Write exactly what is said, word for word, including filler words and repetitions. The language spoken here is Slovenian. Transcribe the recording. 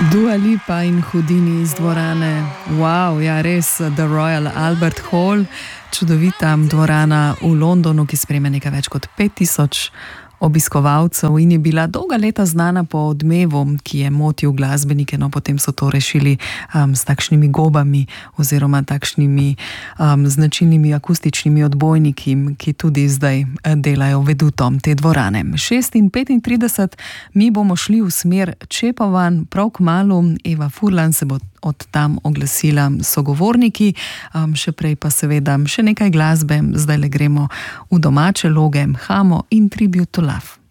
Dua Lipa in Houdini iz dvorane. Wow, ja, res, The Royal Albert Hall, čudovita dvorana v Londonu, ki sprejme nekaj več kot pet tisoč obiskovalcev in je bila dolga leta znana po odmevu, ki je motil glasbenike, no potem so to rešili um, s takšnimi gobami oziroma takšnimi um, značilnimi akustičnimi odbojniki, ki tudi zdaj delajo vedutom te dvorane. šest in petintrideset, mi bomo šli v smer Čepovan, prav kmalu Eva Furlan se bo od tam oglasila sogovorniki, um, še prej pa seveda še nekaj glasbe, zdaj le gremo v domače loge, Hamo in Tribute to Love.